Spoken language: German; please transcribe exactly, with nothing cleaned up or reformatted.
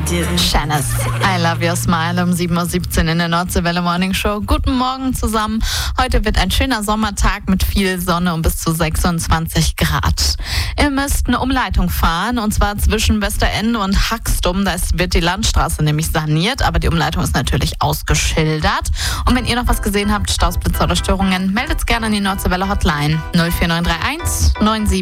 do. Shanice, I Love Your Smile um sieben Uhr siebzehn in der Nordseewelle Morning Show. Guten Morgen zusammen. Heute wird ein schöner Sommertag mit viel Sonne und bis zu sechsundzwanzig Grad. Ihr müsst eine Umleitung fahren und zwar zwischen Westerende und Haxtum. Da ist, wird die Landstraße nämlich saniert, aber die Umleitung ist natürlich ausgeschildert. Und wenn ihr noch was gesehen habt, Staus, Blitzer oder Störungen, meldet es gerne an die Nordseewelle Hotline null vier neun drei eins neun sieben